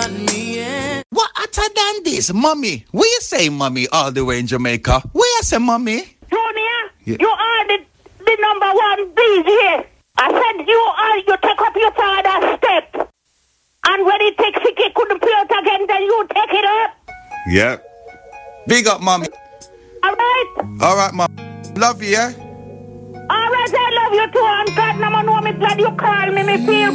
What hotter than this? Mommy, where you say mommy all the way in Jamaica? Where you say mommy? Junior, Yeah. you are the number one DJ. I said you take up your father's step. And when he takes it, he couldn't play it again, then you take it up. Yeah. Big up, mommy. Alright, mom. Love you, yeah? Alright, I love you too. And God, no man know me glad you call me. Me feel